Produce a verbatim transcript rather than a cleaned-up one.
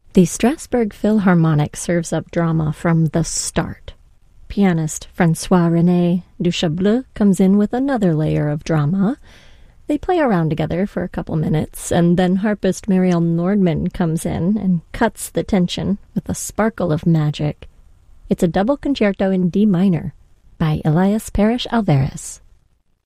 The Strasbourg Philharmonic serves up drama from the start. Pianist François-René Duchableu comes in with another layer of drama. They play around together for a couple minutes, and then harpist Mariel Nordman comes in and cuts the tension with a sparkle of magic. It's a double concerto in D minor by Elias Parrish Alvarez.